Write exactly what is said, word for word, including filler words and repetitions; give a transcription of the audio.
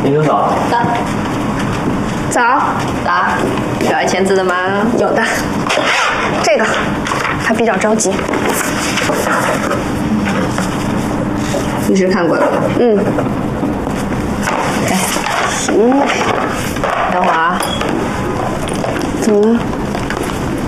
林总早。 早。 早。 早。有要签字的吗？ 有的。这个，他比较着急。 律师看过了。 嗯。 哎， 行。